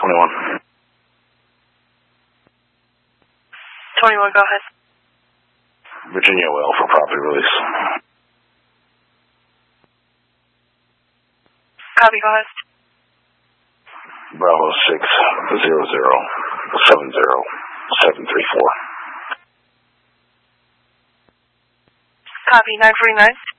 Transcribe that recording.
21. 21, go ahead. Virginia Oil for property release. Copy, go ahead. Bravo 600-70734. Copy, 949.